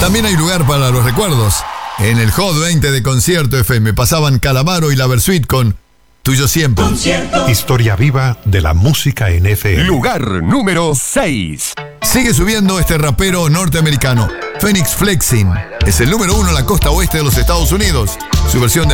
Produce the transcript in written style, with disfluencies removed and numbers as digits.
También hay lugar para los recuerdos. En el Hot 20 de Concierto FM pasaban Calamaro y la Versuit con Tuyo Siempre. Concierto. Historia viva de la música en FM. Lugar número 6. Sigue subiendo este rapero norteamericano, Phoenix Flexing. Es el número 1 en la costa oeste de los Estados Unidos. Su versión de